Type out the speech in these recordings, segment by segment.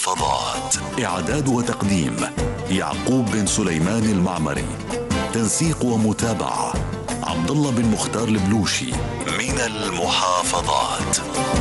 المحافظات. إعداد وتقديم يعقوب بن سليمان المعمري. تنسيق ومتابعة عبد الله بن مختار البلوشي. من المحافظات.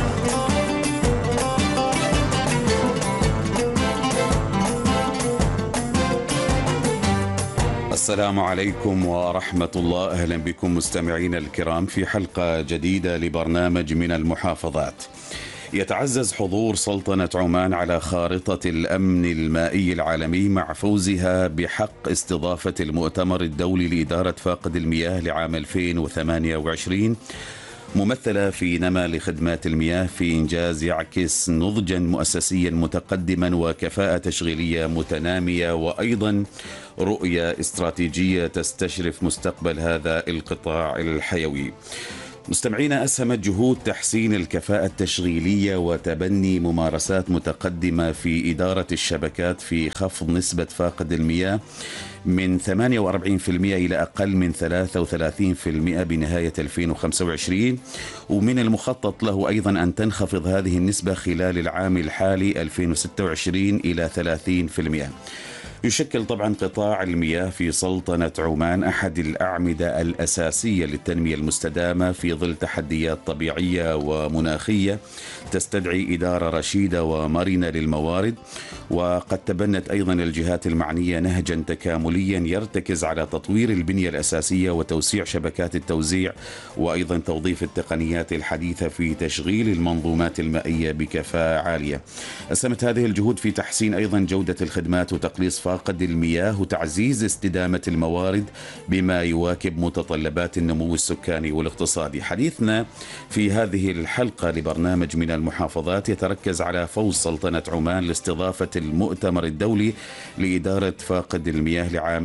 السلام عليكم ورحمة الله. أهلا بكم مستمعين الكرام في حلقة جديدة لبرنامج من المحافظات. يتعزز حضور سلطنة عمان على خارطة الأمن المائي العالمي مع فوزها بحق استضافة المؤتمر الدولي لإدارة فاقد المياه لعام 2028، ممثلة في نما لخدمات المياه في إنجاز يعكس نضجا مؤسسيا متقدما وكفاءة تشغيلية متنامية، وأيضا رؤية استراتيجية تستشرف مستقبل هذا القطاع الحيوي. مستمعينا، أسهمت جهود تحسين الكفاءة التشغيلية وتبني ممارسات متقدمة في إدارة الشبكات في خفض نسبة فاقد المياه من 48% إلى أقل من 33% بنهاية 2025، ومن المخطط له أيضا أن تنخفض هذه النسبة خلال العام الحالي 2026 إلى 30%. يشكل طبعا قطاع المياه في سلطنة عمان أحد الأعمدة الأساسية للتنمية المستدامة في ظل تحديات طبيعية ومناخية تستدعي إدارة رشيدة ومرنة للموارد. وقد تبنت أيضا الجهات المعنية نهجا تكامليا يرتكز على تطوير البنية الأساسية وتوسيع شبكات التوزيع، وأيضا توظيف التقنيات الحديثة في تشغيل المنظومات المائية بكفاءة عالية. أسهمت هذه الجهود في تحسين أيضا جودة الخدمات وتقليص فاقد المياه وتعزيز استدامة الموارد بما يواكب متطلبات النمو السكاني والاقتصادي. حديثنا في هذه الحلقة لبرنامج من المحافظات يتركز على فوز سلطنة عمان لاستضافة المؤتمر الدولي لإدارة فاقد المياه لعام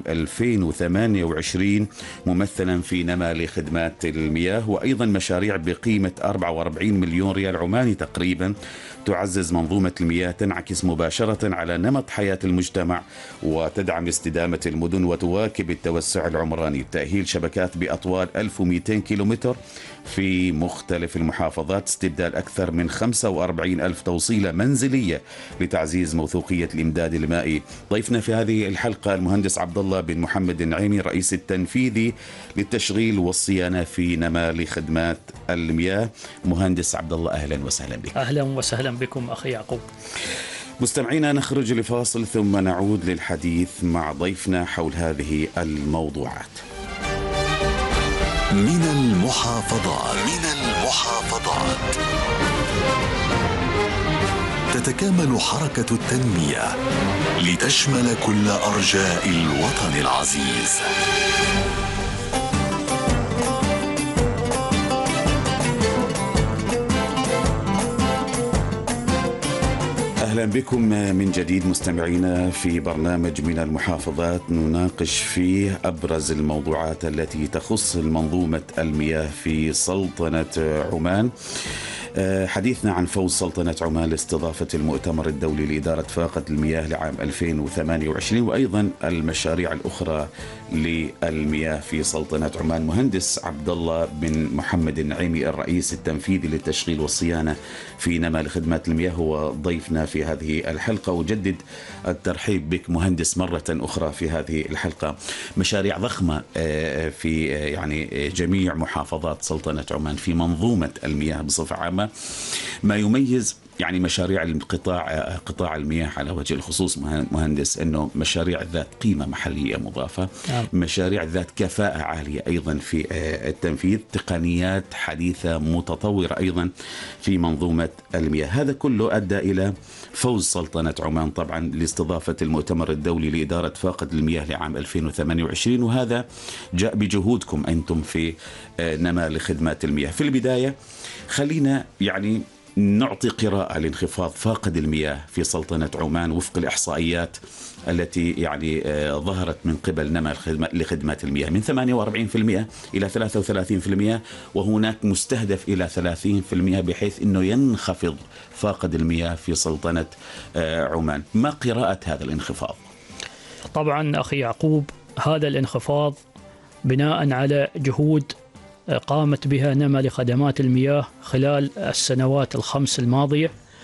2028، ممثلا في نما لخدمات المياه، وأيضا مشاريع بقيمة 44 مليون ريال عماني تقريبا تعزز منظومة المياه، تنعكس مباشرة على نمط حياة المجتمع وتدعم استدامة المدن وتواكب التوسع العمراني. تأهيل شبكات بأطوال 1200 كيلومتر في مختلف المحافظات، استبدال أكثر من 45 ألف توصيلة منزلية لتعزيز موثوقية الإمداد المائي. ضيفنا في هذه الحلقة المهندس عبد الله بن محمد النعيمي، رئيس التنفيذي للتشغيل والصيانة في نما لخدمات المياه. مهندس عبد الله، أهلا وسهلا بك. أهلا وسهلا بكم أخي يعقوب. مستمعينا، نخرج لفاصل ثم نعود للحديث مع ضيفنا حول هذه الموضوعات. من المحافظات. من المحافظات. تتكامل حركة التنمية لتشمل كل أرجاء الوطن العزيز. أهلا بكم من جديد مستمعينا في برنامج من المحافظات، نناقش فيه أبرز الموضوعات التي تخص المنظومة المياه في سلطنة عمان. حديثنا عن فوز سلطنة عمان لاستضافة المؤتمر الدولي لإدارة فاقد المياه لعام 2028، وأيضا المشاريع الأخرى للمياه في سلطنة عمان. مهندس عبد الله بن محمد النعيمي، الرئيس التنفيذي للتشغيل والصيانة في نما لخدمات المياه، هو ضيفنا في هذه الحلقة. وجدد الترحيب بك مهندس مرة أخرى في هذه الحلقة. مشاريع ضخمة في يعني جميع محافظات سلطنة عمان في منظومة المياه بصفة عامة. ما يميز يعني مشاريع قطاع المياه على وجه الخصوص مهندس أنه مشاريع ذات قيمة محلية مضافة، مشاريع ذات كفاءة عالية أيضا في التنفيذ، تقنيات حديثة متطورة أيضا في منظومة المياه. هذا كله أدى إلى فوز سلطنة عمان طبعا لاستضافة المؤتمر الدولي لإدارة فاقد المياه لعام 2028، وهذا جاء بجهودكم أنتم في نما لخدمات المياه. في البداية خلينا يعني نعطي قراءة لانخفاض فاقد المياه في سلطنة عمان وفق الإحصائيات التي يعني ظهرت من قبل نما لخدمات المياه من 48% إلى 33%، وهناك مستهدف إلى 30%، بحيث أنه ينخفض فاقد المياه في سلطنة عمان. ما قراءة هذا الانخفاض؟ طبعا أخي يعقوب، هذا الانخفاض بناء على جهود قامت بها نما لخدمات المياه خلال السنوات الخمس الماضية.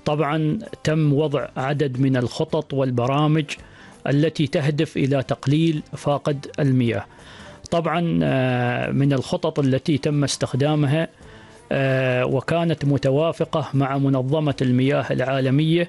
طبعا تم وضع عدد من الخطط والبرامج التي تهدف إلى تقليل فاقد المياه. طبعا من الخطط التي تم استخدامها وكانت متوافقة مع منظمة المياه العالمية،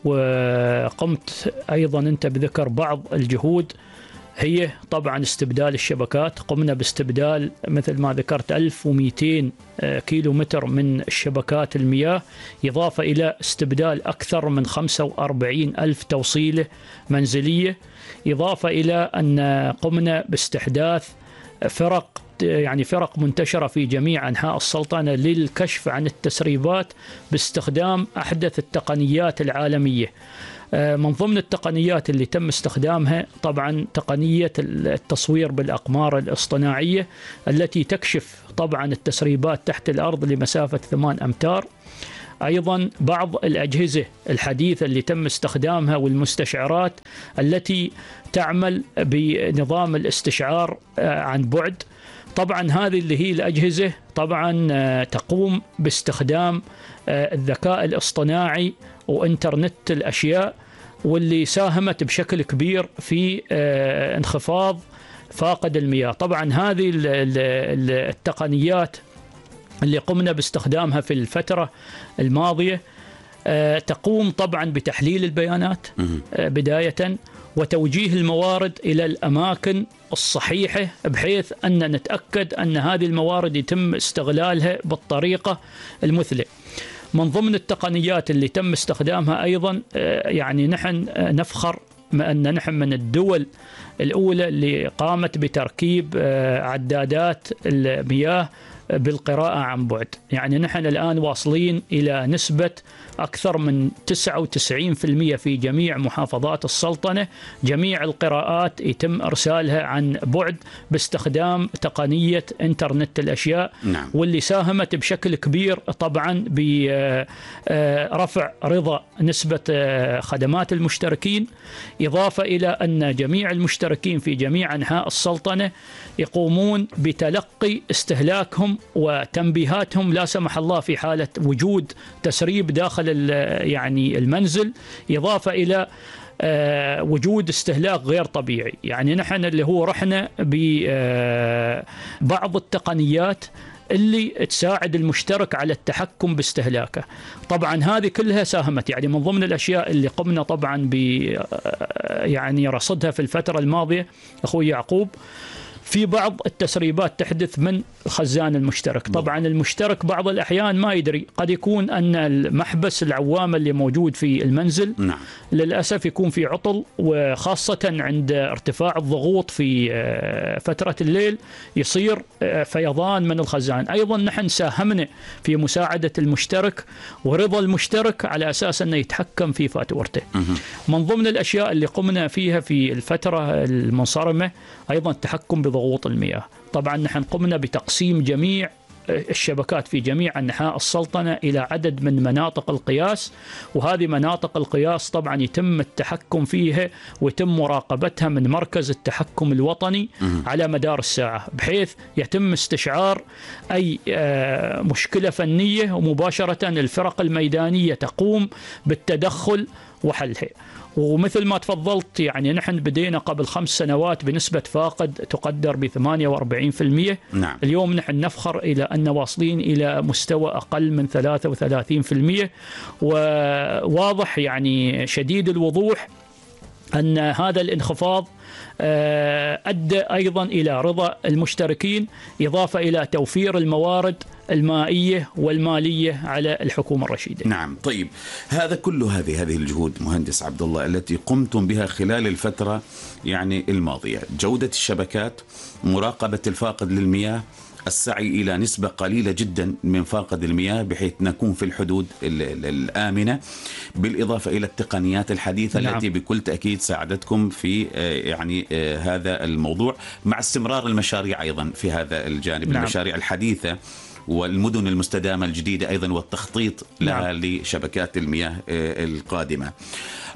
وقمت أيضا أنت بذكر بعض الجهود، هي طبعا استبدال الشبكات. قمنا باستبدال مثل ما ذكرت 1200 كيلو متر من الشبكات المياه، إضافة إلى استبدال أكثر من 45 ألف توصيلة منزلية، إضافة إلى أن قمنا باستحداث فرق منتشرة في جميع أنحاء السلطنة للكشف عن التسريبات باستخدام أحدث التقنيات العالمية. من ضمن التقنيات اللي تم استخدامها طبعا تقنية التصوير بالأقمار الاصطناعية التي تكشف طبعا التسريبات تحت الأرض لمسافة 8 أمتار. أيضا بعض الأجهزة الحديثة اللي تم استخدامها والمستشعرات التي تعمل بنظام الاستشعار عن بعد. طبعا هذه اللي هي الأجهزة طبعا تقوم باستخدام الذكاء الاصطناعي وإنترنت الأشياء، واللي ساهمت بشكل كبير في انخفاض فاقد المياه. طبعا هذه التقنيات اللي قمنا باستخدامها في الفترة الماضية تقوم طبعا بتحليل البيانات بداية، وتوجيه الموارد إلى الأماكن الصحيحة، بحيث أن نتأكد أن هذه الموارد يتم استغلالها بالطريقة المثلى. من ضمن التقنيات اللي تم استخدامها أيضا يعني نحن نفخر أن نحن من الدول الأولى اللي قامت بتركيب عدادات المياه بالقراءة عن بعد. يعني نحن الآن واصلين إلى نسبة أكثر من 99% في جميع محافظات السلطنة، جميع القراءات يتم إرسالها عن بعد باستخدام تقنية إنترنت الأشياء. نعم. واللي ساهمت بشكل كبير طبعا برفع رضا نسبة خدمات المشتركين، إضافة إلى أن جميع المشتركين في جميع أنحاء السلطنة يقومون بتلقي استهلاكهم وتنبيهاتهم لا سمح الله في حالة وجود تسريب داخل يعني المنزل، إضافة إلى وجود استهلاك غير طبيعي. يعني نحن اللي هو رحنا ببعض التقنيات اللي تساعد المشترك على التحكم باستهلاكه. طبعا هذه كلها ساهمت، يعني من ضمن الأشياء اللي قمنا طبعا يعني رصدها في الفترة الماضية أخوي يعقوب، في بعض التسريبات تحدث من الخزان المشترك. طبعا المشترك بعض الأحيان ما يدري، قد يكون أن المحبس العوامة اللي موجود في المنزل للأسف يكون في عطل، وخاصة عند ارتفاع الضغوط في فترة الليل يصير فيضان من الخزان. أيضا نحن ساهمنا في مساعدة المشترك ورضا المشترك على أساس أنه يتحكم في فاتورته. من ضمن الأشياء اللي قمنا فيها في الفترة المنصرمة أيضا التحكم بضغوط المياه. طبعا نحن قمنا بتقسيم جميع الشبكات في جميع أنحاء السلطنة إلى عدد من مناطق القياس، وهذه مناطق القياس طبعا يتم التحكم فيها ويتم مراقبتها من مركز التحكم الوطني على مدار الساعة، بحيث يتم استشعار أي مشكلة فنية ومباشرة الفرق الميدانية تقوم بالتدخل وحلها. ومثل ما تفضلت يعني نحن بدينا قبل 5 سنوات بنسبة فاقد تقدر ب 48%. نعم. اليوم نحن نفخر إلى أن واصلين إلى مستوى أقل من 33%، وواضح يعني شديد الوضوح أن هذا الانخفاض أدى أيضا إلى رضا المشتركين، إضافة إلى توفير الموارد المائية والمالية على الحكومة الرشيدة. نعم. طيب هذا كل هذه الجهود مهندس عبد الله التي قمتم بها خلال الفترة يعني الماضية، جودة الشبكات، مراقبة الفاقد للمياه، السعي إلى نسبة قليلة جدا من فاقد المياه بحيث نكون في الحدود الآمنة، بالإضافة إلى التقنيات الحديثة. نعم. التي بكل تأكيد ساعدتكم في يعني هذا الموضوع، مع استمرار المشاريع أيضا في هذا الجانب. نعم. المشاريع الحديثة والمدن المستدامة الجديدة أيضا، والتخطيط لها. نعم. لشبكات المياه القادمة.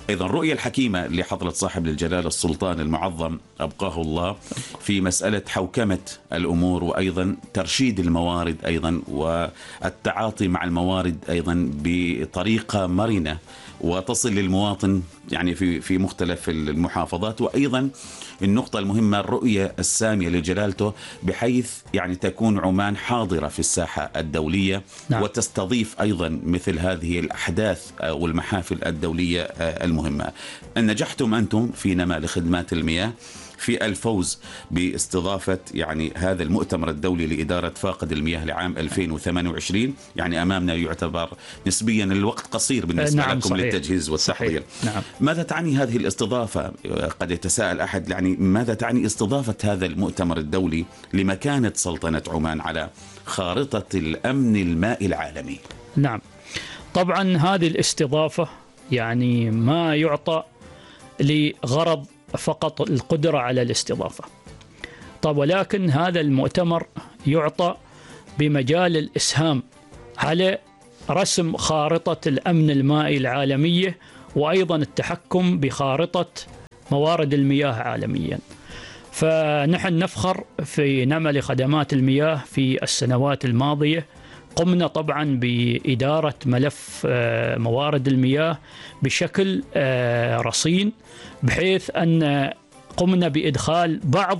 أيضا الرؤية الحكيمة لحضرة صاحب الجلالة السلطان المعظم أبقاه الله في مسألة حوكمة الأمور، وأيضا ترشيد الموارد أيضا، والتعاطي مع الموارد أيضا بطريقة مرنة وتصل للمواطن يعني في مختلف المحافظات. وأيضا النقطة المهمة الرؤية السامية لجلالته بحيث يعني تكون عمان حاضرة في الساحة الدولية. نعم. وتستضيف أيضا مثل هذه الأحداث والمحافل الدولية المهمة. نجحتم أنتم في نماذج خدمات المياه في الفوز باستضافة يعني هذا المؤتمر الدولي لإدارة فاقد المياه لعام 2028. يعني أمامنا يعتبر نسبيا الوقت قصير بالنسبة نعم لكم صحيح. للتجهيز والتحضير. نعم. ماذا تعني هذه الاستضافة؟ قد يتساءل أحد يعني ماذا تعني استضافة هذا المؤتمر الدولي لمكانة سلطنة عمان على خارطة الأمن المائي العالمي؟ نعم طبعا هذه الاستضافة يعني ما يعطى لغرض فقط القدرة على الاستضافة، طب ولكن هذا المؤتمر يعطى بمجال الإسهام على رسم خارطة الأمن المائي العالمية، وأيضا التحكم بخارطة موارد المياه عالميا. فنحن نفخر في نمل خدمات المياه في السنوات الماضية. قمنا طبعا بإدارة ملف موارد المياه بشكل رصين، بحيث أن قمنا بإدخال بعض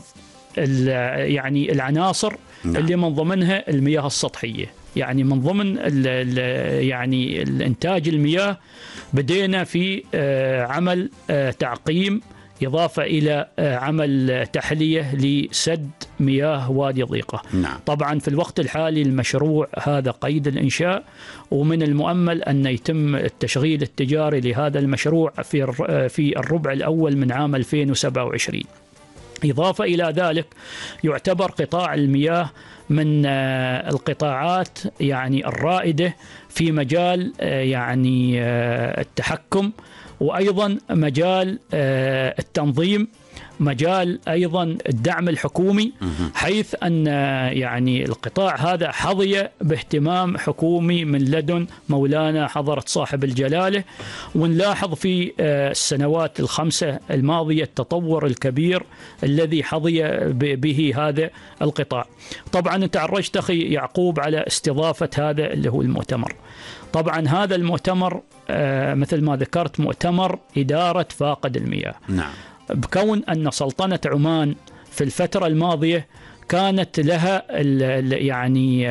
يعني العناصر اللي من ضمنها المياه السطحية. يعني من ضمن يعني الإنتاج المياه بدينا في عمل تعقيم، إضافة إلى عمل تحلية لسد مياه وادي ضيقة. نعم. طبعا في الوقت الحالي المشروع هذا قيد الإنشاء، ومن المؤمل أن يتم التشغيل التجاري لهذا المشروع في الربع الأول من عام 2027. إضافة إلى ذلك يعتبر قطاع المياه من القطاعات يعني الرائدة في مجال يعني التحكم، وأيضا مجال التنظيم، مجال أيضا الدعم الحكومي، حيث أن يعني القطاع هذا حظي باهتمام حكومي من لدن مولانا حضرة صاحب الجلالة. ونلاحظ في السنوات الخمسة الماضية التطور الكبير الذي حظي به هذا القطاع. طبعا أنت عرجت أخي يعقوب على استضافة هذا اللي هو المؤتمر. طبعا هذا المؤتمر مثل ما ذكرت مؤتمر إدارة فاقد المياه. نعم. بكون أن سلطنة عمان في الفترة الماضية كانت لها يعني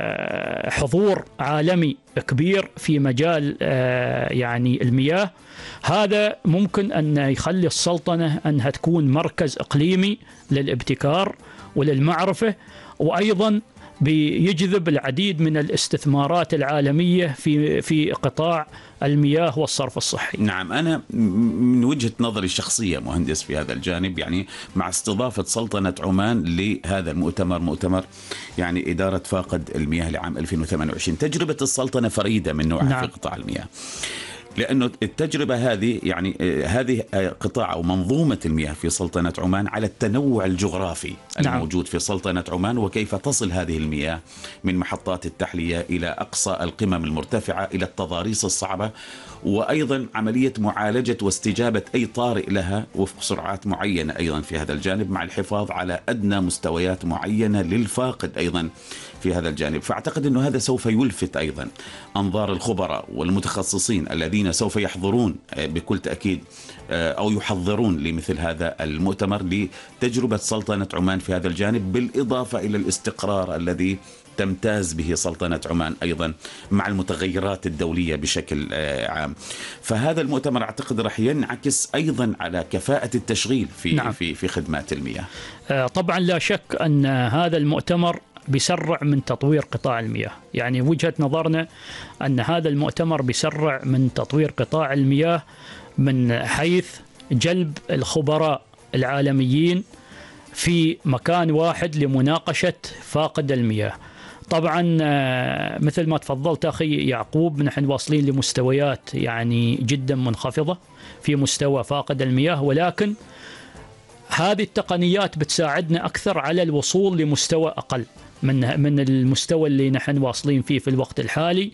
حضور عالمي كبير في مجال يعني المياه، هذا ممكن أن يخلي السلطنة أنها تكون مركز إقليمي للابتكار وللمعرفة، وأيضا بيجذب العديد من الاستثمارات العالمية في قطاع المياه والصرف الصحي. نعم. أنا من وجهة نظري الشخصية مهندس في هذا الجانب، يعني مع استضافة سلطنة عمان لهذا مؤتمر يعني إدارة فاقد المياه لعام 2028، تجربة السلطنة فريدة من نوعها. نعم. في قطاع المياه، لأنه التجربة هذه يعني هذه قطاع أو منظومة المياه في سلطنة عمان على التنوع الجغرافي الموجود في سلطنة عمان، وكيف تصل هذه المياه من محطات التحلية إلى أقصى القمم المرتفعة إلى التضاريس الصعبة، وأيضا عملية معالجة واستجابة أي طارئ لها وفق سرعات معينة أيضا في هذا الجانب، مع الحفاظ على أدنى مستويات معينة للفاقد أيضا في هذا الجانب. فأعتقد أنه هذا سوف يلفت أيضا أنظار الخبراء والمتخصصين الذين سوف يحضرون بكل تأكيد أو يحضرون لمثل هذا المؤتمر لتجربة سلطنة عمان في هذا الجانب، بالإضافة إلى الاستقرار الذي تمتاز به سلطنة عمان أيضا مع المتغيرات الدولية بشكل عام. فهذا المؤتمر أعتقد رح ينعكس أيضا على كفاءة التشغيل في نعم. في خدمات المياه. طبعا لا شك أن هذا المؤتمر بيسرع من تطوير قطاع المياه. يعني وجهة نظرنا أن هذا المؤتمر بيسرع من تطوير قطاع المياه من حيث جلب الخبراء العالميين في مكان واحد لمناقشة فاقد المياه. طبعا مثل ما تفضلت أخي يعقوب، نحن واصلين لمستويات يعني جدا منخفضة في مستوى فاقد المياه، ولكن هذه التقنيات بتساعدنا أكثر على الوصول لمستوى أقل. من المستوى اللي نحن واصلين فيه في الوقت الحالي.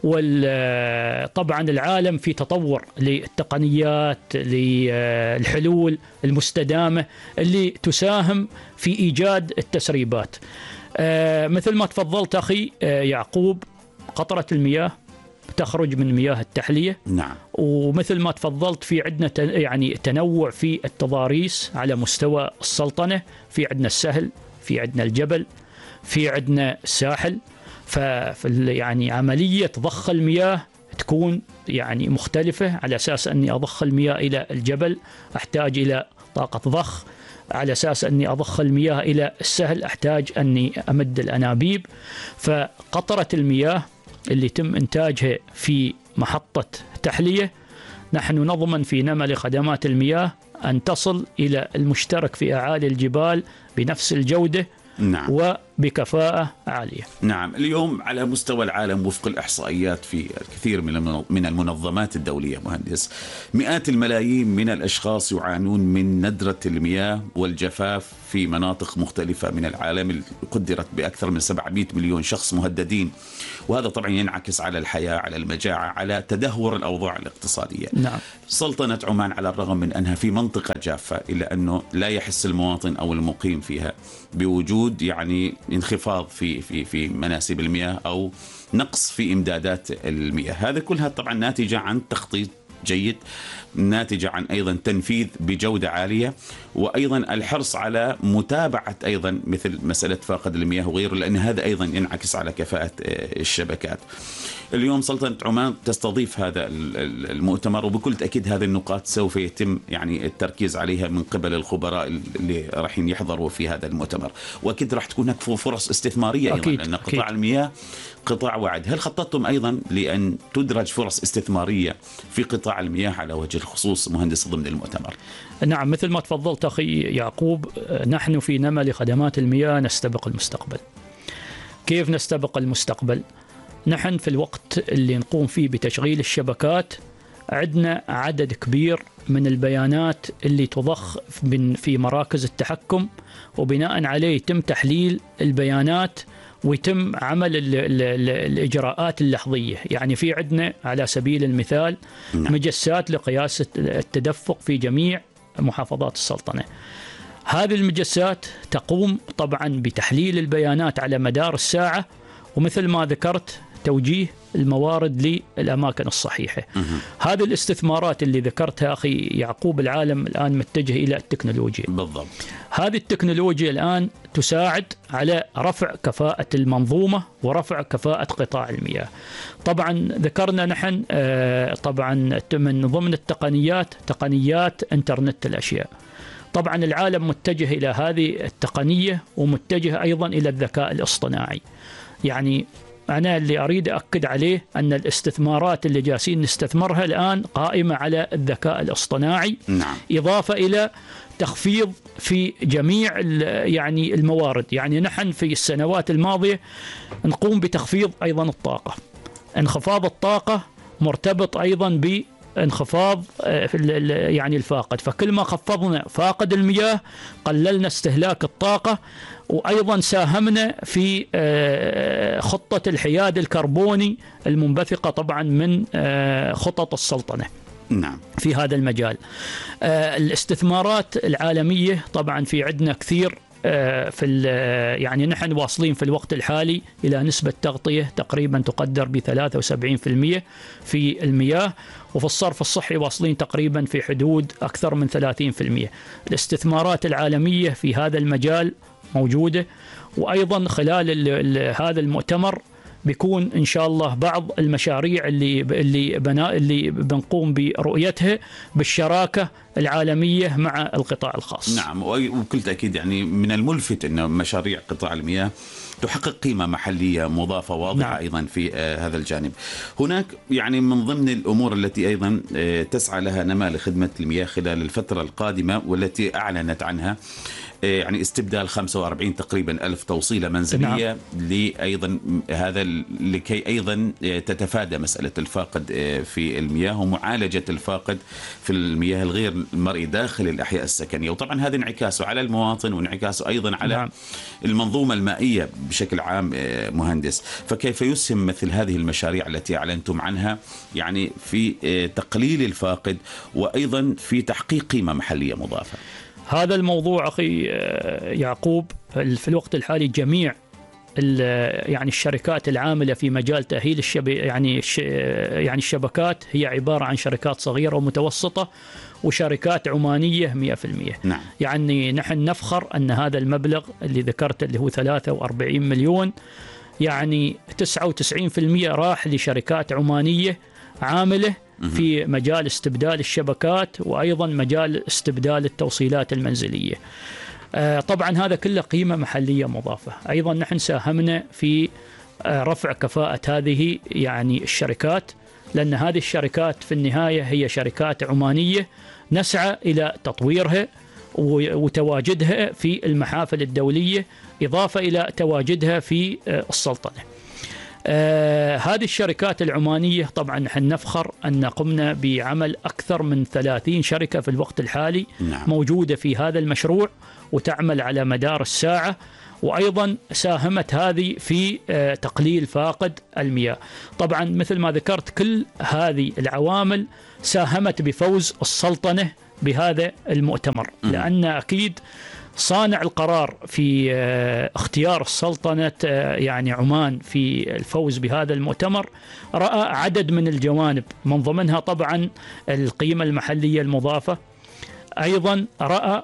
وطبعا العالم في تطور للتقنيات، للحلول المستدامة اللي تساهم في إيجاد التسريبات. مثل ما تفضلت أخي يعقوب، قطرة المياه تخرج من مياه التحلية. نعم. ومثل ما تفضلت في عندنا يعني تنوع في التضاريس على مستوى السلطنة. في عندنا السهل، في عندنا الجبل، في عندنا الساحل. يعني عملية ضخ المياه تكون يعني مختلفة. على أساس أني أضخ المياه إلى الجبل أحتاج إلى طاقة ضخ، على أساس أني أضخ المياه إلى السهل أحتاج أني أمد الأنابيب. فقطرة المياه اللي يتم إنتاجها في محطة تحلية، نحن نضمن في نمل خدمات المياه أن تصل إلى المشترك في أعالي الجبال بنفس الجودة. نعم. وبكفاءة عالية. نعم. اليوم على مستوى العالم وفق الإحصائيات في الكثير من المنظمات الدولية مهندس، مئات الملايين من الأشخاص يعانون من ندرة المياه والجفاف في مناطق مختلفة من العالم، قدرت بأكثر من 700 مليون شخص مهددين. وهذا طبعا ينعكس على الحياة، على المجاعة، على تدهور الأوضاع الاقتصادية. نعم. سلطنة عمان على الرغم من أنها في منطقة جافة، إلا أنه لا يحس المواطن أو المقيم فيها بوجود يعني انخفاض في مناسب المياه أو نقص في إمدادات المياه. هذا كلها طبعا ناتجة عن تخطيط جيد، ناتجة عن أيضا تنفيذ بجودة عالية، وأيضا الحرص على متابعة أيضا مثل مسألة فاقد المياه وغيره، لأن هذا أيضا ينعكس على كفاءة الشبكات. اليوم سلطنة عمان تستضيف هذا المؤتمر، وبكل تأكيد هذه النقاط سوف يتم يعني التركيز عليها من قبل الخبراء اللي راح يحضروا في هذا المؤتمر. وأكيد راح تكون هناك فرص استثمارية أيضا، لأن قطاع المياه قطاع واعد. هل خططتم أيضا لأن تدرج فرص استثمارية في قطاع المياه على وجه الخصوص مهندس ضمن المؤتمر؟ نعم، مثل ما تفضلت أخي يعقوب، نحن في نمل خدمات المياه نستبق المستقبل. كيف نستبق المستقبل؟ نحن في الوقت اللي نقوم فيه بتشغيل الشبكات عندنا عدد كبير من البيانات اللي تضخ في مراكز التحكم، وبناء عليه يتم تحليل البيانات ويتم عمل الإجراءات اللحظية. يعني في عندنا على سبيل المثال مجسات لقياس التدفق في جميع محافظات السلطنة. هذه المجسات تقوم طبعا بتحليل البيانات على مدار الساعة، ومثل ما ذكرت توجيه الموارد للأماكن الصحيحة. هذه الاستثمارات اللي ذكرتها أخي يعقوب، العالم الآن متجه إلى التكنولوجيا. بالضبط. هذه التكنولوجيا الآن تساعد على رفع كفاءة المنظومة ورفع كفاءة قطاع المياه. طبعا ذكرنا نحن طبعا من ضمن التقنيات تقنيات إنترنت الأشياء. طبعا العالم متجه إلى هذه التقنية، ومتجه أيضا إلى الذكاء الاصطناعي. يعني أنا اللي أريد أكد عليه أن الاستثمارات اللي جالسين نستثمرها الآن قائمة على الذكاء الاصطناعي. نعم. إضافة إلى تخفيض في جميع يعني الموارد. يعني نحن في السنوات الماضية نقوم بتخفيض أيضا الطاقة. انخفاض الطاقة مرتبط أيضا بانخفاض يعني الفاقد، فكل ما خفضنا فاقد المياه قللنا استهلاك الطاقة، وأيضا ساهمنا في خطة الحياد الكربوني المنبثقة طبعا من خطط السلطنة. نعم. في هذا المجال الاستثمارات العالمية طبعا في عندنا كثير. يعني نحن واصلين في الوقت الحالي إلى نسبة تغطية تقريبا تقدر ب 73% في المياه، وفي الصرف الصحي واصلين تقريبا في حدود أكثر من 30%. الاستثمارات العالمية في هذا المجال موجودة. وأيضا خلال هذا المؤتمر بيكون إن شاء الله بعض المشاريع اللي بنقوم برؤيتها بالشراكة العالمية مع القطاع الخاص. نعم، وبكل تأكيد يعني من الملفت أن مشاريع قطاع المياه تحقق قيمة محلية مضافة واضحة. نعم. أيضا في هذا الجانب هناك يعني من ضمن الأمور التي أيضا تسعى لها نمال خدمة المياه خلال الفترة القادمة والتي أعلنت عنها يعني استبدال 45 تقريبا ألف توصيلة منزلية. نعم. أيضا هذا لكي أيضا تتفادى مسألة الفاقد في المياه ومعالجة الفاقد في المياه الغير المرئي داخل الأحياء السكنية. وطبعا هذا انعكاسه على المواطن وانعكاسه أيضا على نعم. المنظومة المائية بشكل عام مهندس. فكيف يسهم مثل هذه المشاريع التي أعلنتم عنها يعني في تقليل الفاقد وأيضا في تحقيق قيمة محلية مضافة؟ هذا الموضوع أخي يعقوب في الوقت الحالي جميع يعني الشركات العاملة في مجال تأهيل يعني الشبكات هي عبارة عن شركات صغيرة ومتوسطة وشركات عمانية 100%. نعم. يعني نحن نفخر أن هذا المبلغ اللي ذكرته اللي هو 43 مليون يعني 99% راح لشركات عمانية عاملة في مجال استبدال الشبكات وأيضا مجال استبدال التوصيلات المنزلية. طبعا هذا كله قيمة محلية مضافة. أيضا نحن ساهمنا في رفع كفاءة هذه يعني الشركات، لأن هذه الشركات في النهاية هي شركات عمانية نسعى إلى تطويرها وتواجدها في المحافل الدولية إضافة إلى تواجدها في السلطنة. هذه الشركات العمانية طبعا نحن نفخر أن قمنا بعمل أكثر من 30 شركة في الوقت الحالي. نعم. موجودة في هذا المشروع وتعمل على مدار الساعة، وأيضا ساهمت هذه في تقليل فاقد المياه. طبعا مثل ما ذكرت كل هذه العوامل ساهمت بفوز السلطنة بهذا المؤتمر، لأن أكيد صانع القرار في اختيار السلطنة يعني عمان في الفوز بهذا المؤتمر رأى عدد من الجوانب، من ضمنها طبعا القيمة المحلية المضافة. أيضا رأى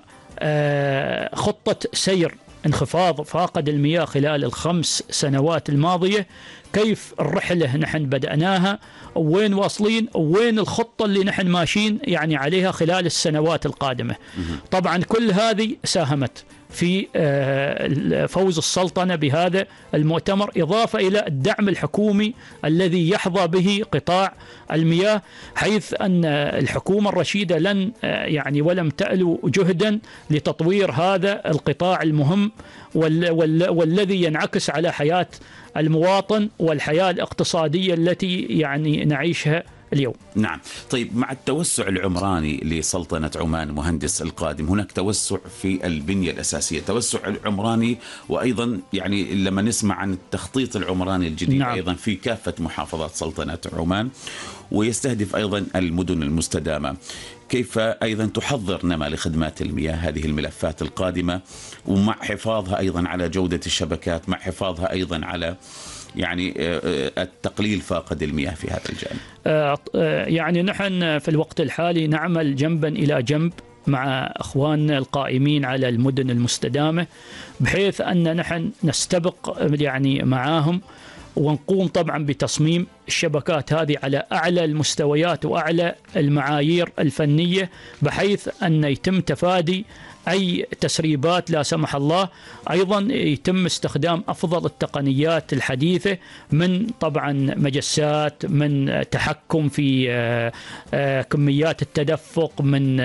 خطة سير انخفاض فاقد المياه خلال ال5 سنوات الماضية، كيف الرحلة نحن بدأناها وين واصلين وين الخطة اللي نحن ماشيين يعني عليها خلال السنوات القادمة. طبعا كل هذه ساهمت في فوز السلطنة بهذا المؤتمر، إضافة إلى الدعم الحكومي الذي يحظى به قطاع المياه، حيث أن الحكومة الرشيدة لن يعني ولم تألو جهدا لتطوير هذا القطاع المهم والذي ينعكس على حياة المواطن والحياة الاقتصادية التي يعني نعيشها اليوم. نعم. طيب مع التوسع العمراني لسلطنة عمان مهندس القادم، هناك توسع في البنية الأساسية، توسع العمراني، وأيضا يعني لما نسمع عن التخطيط العمراني الجديد. نعم. أيضا في كافة محافظات سلطنة عمان، ويستهدف أيضا المدن المستدامة. كيف أيضا تحضر نما لخدمات المياه هذه الملفات القادمة، ومع حفاظها أيضا على جودة الشبكات، مع حفاظها أيضا على يعني التقليل فاقد المياه في هذا الجانب؟ يعني نحن في الوقت الحالي نعمل جنبا إلى جنب مع أخواننا القائمين على المدن المستدامة، بحيث أن نحن نستبق يعني معاهم ونقوم طبعا بتصميم الشبكات هذه على أعلى المستويات وأعلى المعايير الفنية، بحيث أن يتم تفادي أي تسريبات لا سمح الله. أيضا يتم استخدام أفضل التقنيات الحديثة، من طبعا مجسات، من تحكم في كميات التدفق، من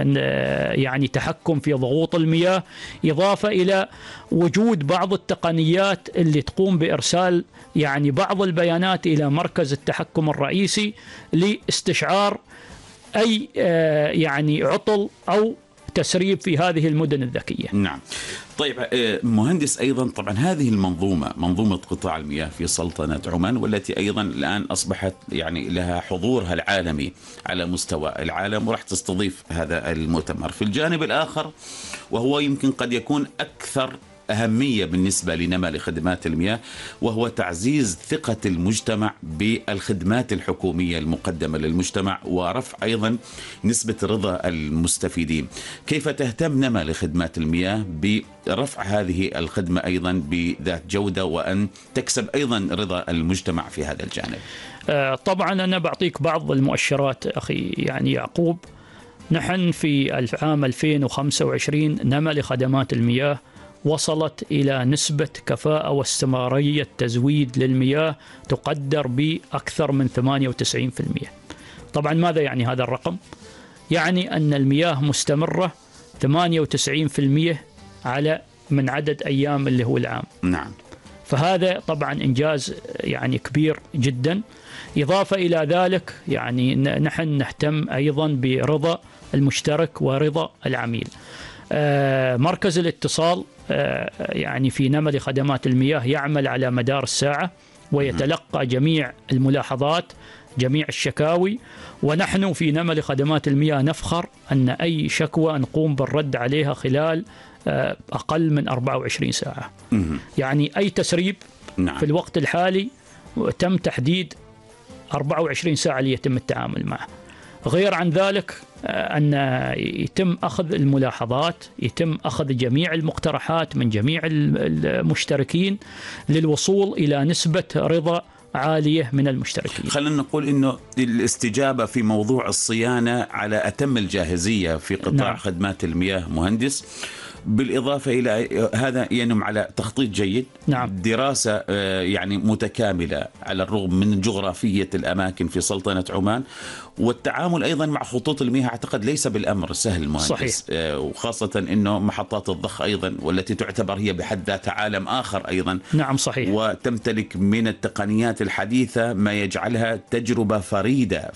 يعني تحكم في ضغوط المياه، إضافة إلى وجود بعض التقنيات اللي تقوم بإرسال يعني بعض البيانات إلى مركز التحكم الرئيسي لاستشعار أي يعني عطل أو تسريب في هذه المدن الذكية. نعم. طيب مهندس، أيضا طبعا هذه منظومة قطاع المياه في سلطنة عمان، والتي أيضا الآن أصبحت يعني لها حضورها العالمي على مستوى العالم، وراح تستضيف هذا المؤتمر. في الجانب الآخر، وهو يمكن قد يكون أكثر أهمية بالنسبة لنما لخدمات المياه، وهو تعزيز ثقة المجتمع بالخدمات الحكومية المقدمة للمجتمع، ورفع أيضا نسبة رضا المستفيدين. كيف تهتم نما لخدمات المياه برفع هذه الخدمة أيضا بذات جودة، وأن تكسب أيضا رضا المجتمع في هذا الجانب؟ طبعا أنا بعطيك بعض المؤشرات أخي يعني يعقوب. نحن في العام 2025 نما لخدمات المياه وصلت إلى نسبة كفاءة واستمرارية تزويد للمياه تقدر بأكثر من 98%. طبعا ماذا يعني هذا الرقم؟ يعني أن المياه مستمرة 98% من عدد أيام اللي هو العام. نعم. فهذا طبعا إنجاز يعني كبير جدا. إضافة إلى ذلك يعني نحن نهتم أيضا برضا المشترك ورضا العميل. مركز الاتصال يعني في نمل خدمات المياه يعمل على مدار الساعة ويتلقى جميع الملاحظات، جميع الشكاوي، ونحن في نمل خدمات المياه نفخر أن أي شكوى نقوم بالرد عليها خلال أقل من 24 ساعة. يعني أي تسريب في الوقت الحالي تم تحديد 24 ساعة ليتم التعامل معه. غير عن ذلك أن يتم أخذ الملاحظات، يتم أخذ جميع المقترحات من جميع المشتركين للوصول إلى نسبة رضا عالية من المشتركين. خلينا نقول إنه الاستجابة في موضوع الصيانة على أتم الجاهزية في قطاع خدمات المياه مهندس، بالإضافة إلى هذا ينم على تخطيط جيد. دراسة يعني متكاملة على الرغم من جغرافية الأماكن في سلطنة عمان، والتعامل أيضا مع خطوط المياه أعتقد ليس بالأمر سهل مهندس. صحيح. وخاصة أنه محطات الضخ أيضا والتي تعتبر هي بحد ذاتها عالم آخر أيضا. نعم صحيح. وتمتلك من التقنيات الحديثة ما يجعلها تجربة فريدة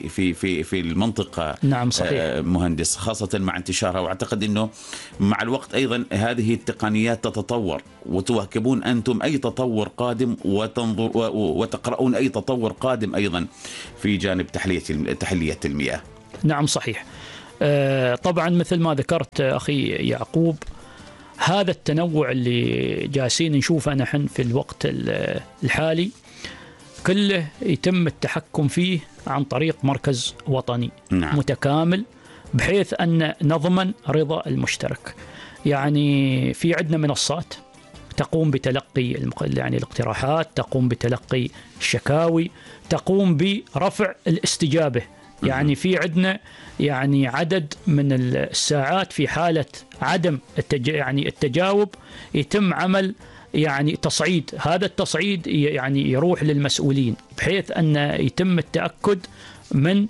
في المنطقة. نعم صحيح. مهندس، خاصة مع انتشارها، وأعتقد أنه مع الوقت أيضا هذه التقنيات تتطور، وتواكبون أنتم أي تطور قادم وتقرؤون أي تطور قادم أيضا في جانب تحلية المياه. نعم صحيح. طبعا مثل ما ذكرت أخي يعقوب، هذا التنوع اللي جالسين نشوفه نحن في الوقت الحالي كله يتم التحكم فيه عن طريق مركز وطني متكامل، بحيث أن نضمن رضا المشترك. يعني في عندنا منصات تقوم بتلقي يعني الاقتراحات، تقوم بتلقي الشكاوي، تقوم برفع الاستجابة. يعني في عندنا يعني عدد من الساعات في حالة عدم يعني التجاوب يتم عمل يعني تصعيد. هذا التصعيد يعني يروح للمسؤولين بحيث أن يتم التأكد من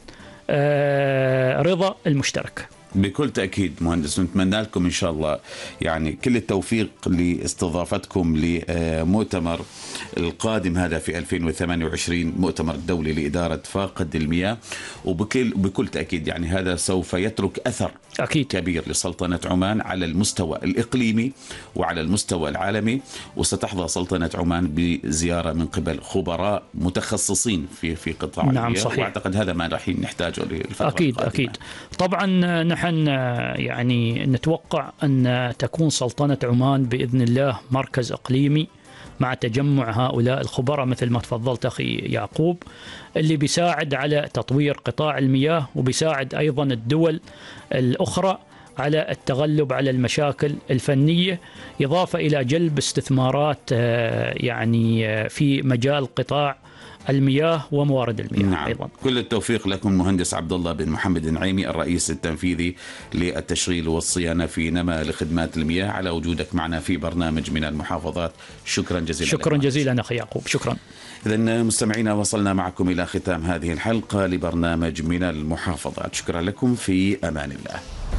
رضا المشترك. بكل تأكيد مهندس، نتمنى لكم إن شاء الله يعني كل التوفيق لاستضافتكم لمؤتمر القادم هذا في 2028، مؤتمر دولي لإدارة فاقد المياه. وبكل تأكيد يعني هذا سوف يترك أثر أكيد كبير لسلطنة عمان على المستوى الإقليمي وعلى المستوى العالمي. وستحظى سلطنة عمان بزيارة من قبل خبراء متخصصين في قطاع المياه. صحيح. وأعتقد هذا ما راح نحتاجه للفترة القادمة. أكيد. طبعا نحن يعني نتوقع أن تكون سلطنة عمان بإذن الله مركز إقليمي مع تجمع هؤلاء الخبراء مثل ما تفضلت أخي يعقوب، اللي بيساعد على تطوير قطاع المياه، وبيساعد أيضا الدول الأخرى على التغلب على المشاكل الفنية، إضافة إلى جلب استثمارات يعني في مجال قطاع المياه وموارد المياه. نعم. أيضا كل التوفيق لكم مهندس عبد الله بن محمد النعيمي، الرئيس التنفيذي للتشغيل والصيانة في نما لخدمات المياه، على وجودك معنا في برنامج من المحافظات. شكرا جزيلا. شكرا جزيلا أخي يعقوب. شكرا. إذن مستمعينا، وصلنا معكم إلى ختام هذه الحلقة لبرنامج من المحافظات. شكرا لكم، في أمان الله.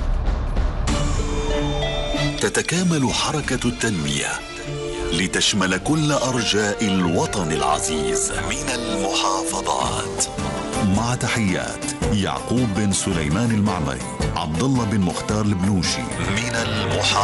تتكامل حركة التنمية لتشمل كل أرجاء الوطن العزيز من المحافظات. مع تحيات يعقوب بن سليمان المعمري، عبد الله بن مختار البنوشي من المحافظات.